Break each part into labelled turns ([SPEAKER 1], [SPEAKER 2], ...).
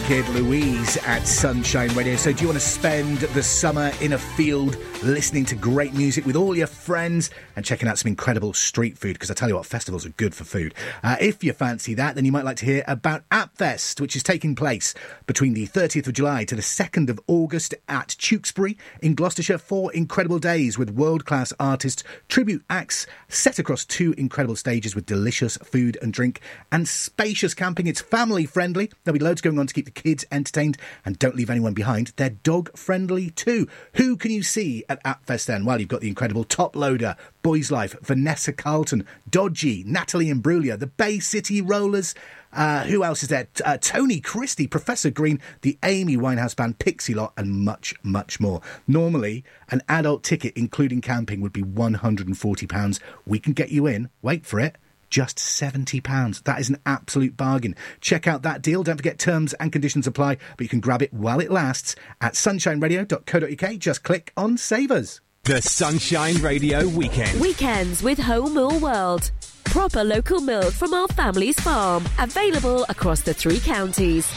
[SPEAKER 1] Kid Louise at Sunshine Radio. So do you want to spend the summer in a field listening to great music with all your friends and checking out some incredible street food? Because I tell you what, festivals are good for food. If you fancy that, then you might like to hear about AppFest, which is taking place between the 30th of July to the 2nd of August at Tewkesbury in Gloucestershire. 4 incredible days with world-class artists, tribute acts set across 2 incredible stages with delicious food and drink and spacious camping. It's family-friendly. There'll be loads going on to keep the kids entertained, and don't leave anyone behind. They're dog-friendly too. Who can you see at AppFest then? Well, you've got the incredible Top Loader, Boys Life, Vanessa Carlton, Dodgy, Natalie Imbruglia, the Bay City Rollers. Who else is there? Tony Christie, Professor Green, the Amy Winehouse Band, Pixie Lot, and much, much more. Normally, an adult ticket, including camping, would be £140. We can get you in. Wait for it. Just £70. That is an absolute bargain. Check out that deal. Don't forget terms and conditions apply, but you can grab it while it lasts at sunshineradio.co.uk. Just click on Save Us.
[SPEAKER 2] The Sunshine Radio Weekend.
[SPEAKER 3] Weekends with Home Mill World. Proper local milk from our family's farm. Available across the 3 counties.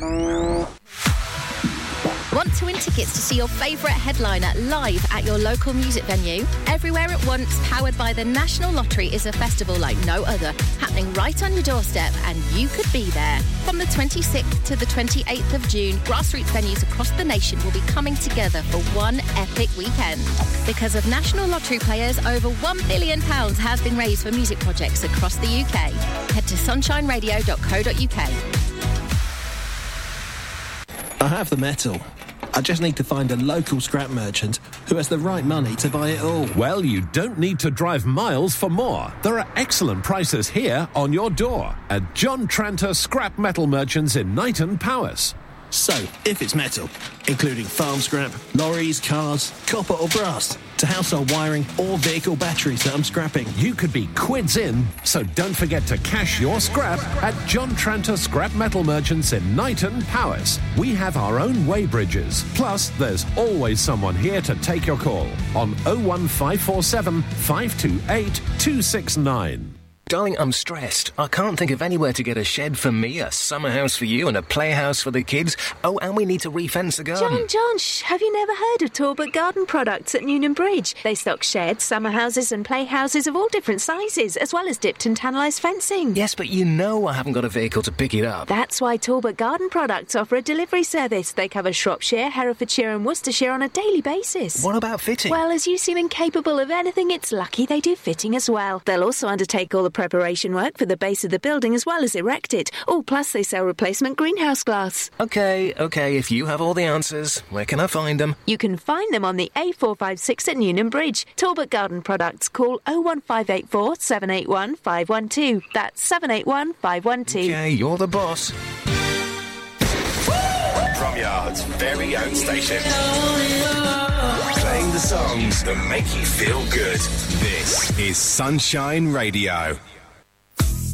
[SPEAKER 4] Want to win tickets to see your favourite headliner live at your local music venue? Everywhere at Once, powered by the National Lottery, is a festival like no other, happening right on your doorstep, and you could be there. From the 26th to the 28th of June, grassroots venues across the nation will be coming together for one epic weekend. Because of National Lottery players, over £1 billion has been raised for music projects across the UK. Head to sunshineradio.co.uk.
[SPEAKER 5] I have the metal. I just need to find a local scrap merchant who has the right money to buy it all.
[SPEAKER 6] Well, you don't need to drive miles for more. There are excellent prices here on your door at John Tranter Scrap Metal Merchants in Knighton, Powys.
[SPEAKER 5] So, if it's metal, including farm scrap, lorries, cars, copper or brass, to household wiring or vehicle batteries that I'm scrapping,
[SPEAKER 6] you could be quids in, so don't forget to cash your scrap at John Tranter Scrap Metal Merchants in Knighton, Powys. We have our own weighbridges, plus there's always someone here to take your call on 01547 528 269.
[SPEAKER 7] Darling, I'm stressed. I can't think of anywhere to get a shed for me, a summer house for you, and a playhouse for the kids. Oh, and we need to re-fence the garden.
[SPEAKER 8] John, have you never heard of Talbot Garden Products at Newnham Bridge? They stock sheds, summer houses and playhouses of all different sizes, as well as dipped and tannalised fencing.
[SPEAKER 7] Yes, but you know I haven't got a vehicle to pick it up.
[SPEAKER 8] That's why Talbot Garden Products offer a delivery service. They cover Shropshire, Herefordshire and Worcestershire on a daily basis.
[SPEAKER 7] What about fitting?
[SPEAKER 8] Well, as you seem incapable of anything, it's lucky they do fitting as well. They'll also undertake all the preparation work for the base of the building as well as erect it. Oh, plus they sell replacement greenhouse glass.
[SPEAKER 7] OK, if you have all the answers, where can I find them?
[SPEAKER 8] You can find them on the A456 at Newnham Bridge. Talbot Garden Products. Call 01584 781 512. That's 781 512.
[SPEAKER 7] OK, you're the boss.
[SPEAKER 2] From Yard's very own station. Playing the songs that make you feel good. This is Sunshine Radio.